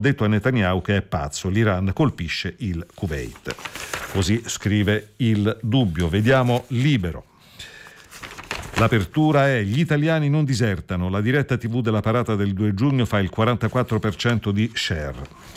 detto a Netanyahu che è pazzo, l'Iran colpisce il Kuwait. Così scrive Il Dubbio. Vediamo Libero. L'apertura è: gli italiani non disertano, la diretta TV della parata del 2 giugno fa il 44% di share.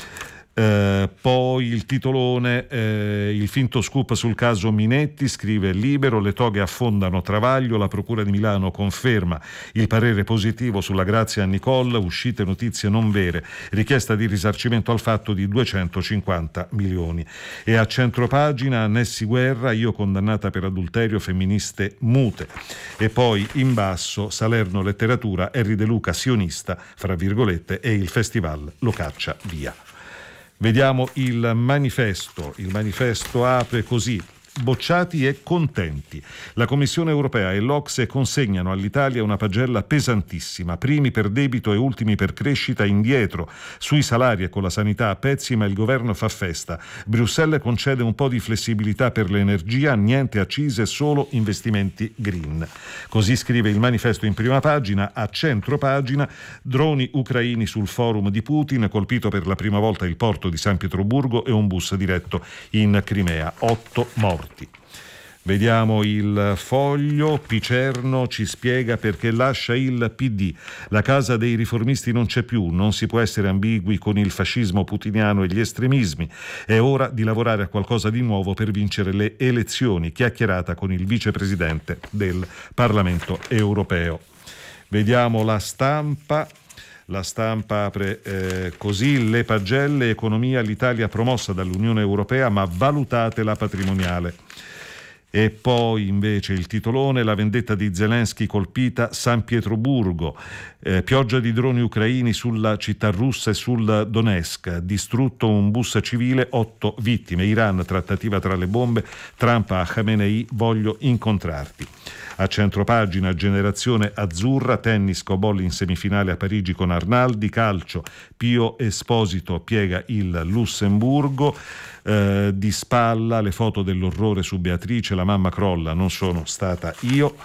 Poi il titolone, il finto scoop sul caso Minetti, scrive Libero, le toghe affondano Travaglio, la procura di Milano conferma il parere positivo sulla grazia a Nicole, uscite notizie non vere, richiesta di risarcimento al fatto di 250 milioni. E a centropagina Nessi Guerra, io condannata per adulterio, femministe mute. E poi in basso Salerno letteratura, Henry De Luca sionista, fra virgolette, e il festival lo caccia via. Vediamo il manifesto. Il manifesto apre così: bocciati e contenti. La Commissione europea e l'Ocse consegnano all'Italia una pagella pesantissima, primi per debito e ultimi per crescita, indietro sui salari e con la sanità a pezzi, ma il governo fa festa. Bruxelles concede un po' di flessibilità per l'energia, niente accise, solo investimenti green. Così scrive il manifesto in prima pagina. A centro pagina, droni ucraini sul forum di Putin, colpito per la prima volta il porto di San Pietroburgo e un bus diretto in Crimea, 8 morti. Vediamo il Foglio. Picerno ci spiega perché lascia il PD. La casa dei riformisti non c'è più, non si può essere ambigui con il fascismo putiniano e gli estremismi. È ora di lavorare a qualcosa di nuovo per vincere le elezioni. Chiacchierata con il vicepresidente del Parlamento europeo. Vediamo La Stampa. La Stampa apre così: le pagelle, economia, l'Italia promossa dall'Unione Europea ma valutate la patrimoniale. E poi invece il titolone: la vendetta di Zelensky colpita San Pietroburgo, pioggia di droni ucraini sulla città russa e sul Donetsk, distrutto un bus civile, 8 vittime, Iran, trattativa tra le bombe, Trump a Khamenei, voglio incontrarti. A centropagina Generazione Azzurra, tennis, Cobolli in semifinale a Parigi con Arnaldi, calcio, Pio Esposito piega il Lussemburgo, di spalla le foto dell'orrore su Beatrice, la mamma crolla, non sono stata io.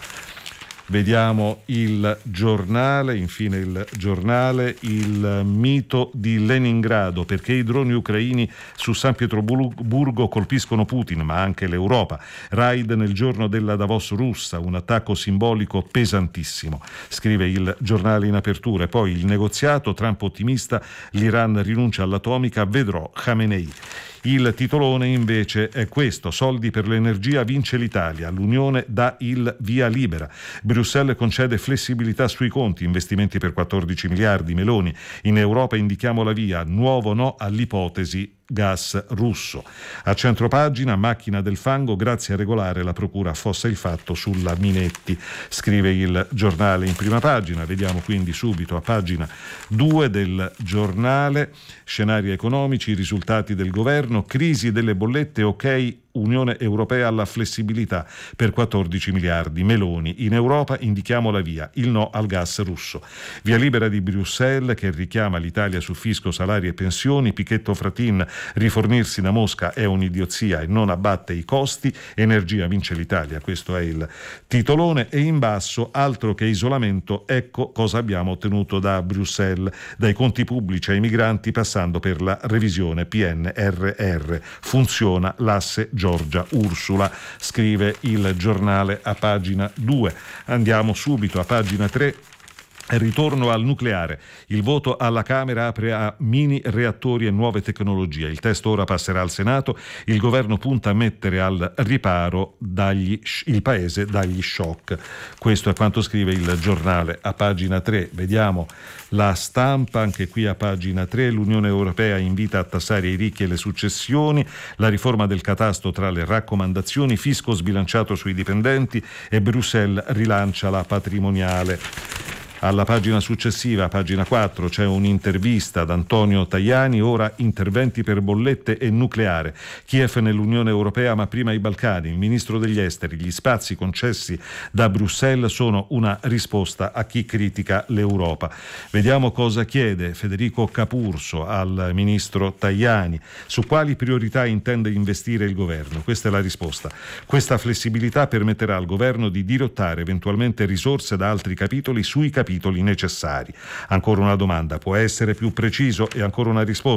Vediamo il Giornale, infine il Giornale, il mito di Leningrado, perché i droni ucraini su San Pietroburgo colpiscono Putin, ma anche l'Europa. Raid nel giorno della Davos russa, un attacco simbolico pesantissimo, scrive il Giornale in apertura. E poi il negoziato, Trump ottimista, l'Iran rinuncia all'atomica, vedrò Khamenei. Il titolone invece è questo: soldi per l'energia, vince l'Italia, l'Unione dà il via libera, Bruxelles concede flessibilità sui conti, investimenti per 14 miliardi, Meloni, in Europa indichiamo la via, nuovo no all'ipotesi gas russo. A centropagina, macchina del fango, grazie a regolare la procura affossa il fatto sulla Minetti, scrive il Giornale in prima pagina. Vediamo quindi subito a pagina 2 del Giornale, scenari economici, risultati del governo, crisi delle bollette, ok Unione Europea alla flessibilità per 14 miliardi, Meloni, in Europa indichiamo la via, il no al gas russo. Via libera di Bruxelles che richiama l'Italia su fisco, salari e pensioni, Pichetto Fratin, rifornirsi da Mosca è un'idiozia e non abbatte i costi, energia vince l'Italia, questo è il titolone. E in basso, altro che isolamento, ecco cosa abbiamo ottenuto da Bruxelles, dai conti pubblici ai migranti passando per la revisione PNRR, funziona l'asse Giorgia Ursula, scrive il Giornale a pagina 2. Andiamo subito a pagina 3. Ritorno al nucleare. Il voto alla Camera apre a mini reattori e nuove tecnologie. Il testo ora passerà al Senato. Il governo punta a mettere al riparo il paese dagli shock. Questo è quanto scrive il Giornale a pagina 3. Vediamo La Stampa, anche qui a pagina 3. L'Unione Europea invita a tassare i ricchi e le successioni, la riforma del catasto tra le raccomandazioni, fisco sbilanciato sui dipendenti e Bruxelles rilancia la patrimoniale. Alla pagina successiva, pagina 4, c'è un'intervista ad Antonio Tajani, ora interventi per bollette e nucleare. Kiev nell'Unione Europea, ma prima i Balcani. Il ministro degli esteri, gli spazi concessi da Bruxelles sono una risposta a chi critica l'Europa. Vediamo cosa chiede Federico Capurso al ministro Tajani. Su quali priorità intende investire il governo? Questa è la risposta. Questa flessibilità permetterà al governo di dirottare eventualmente risorse da altri capitoli sui capitoli necessari. Ancora una domanda, può essere più preciso? E ancora una risposta.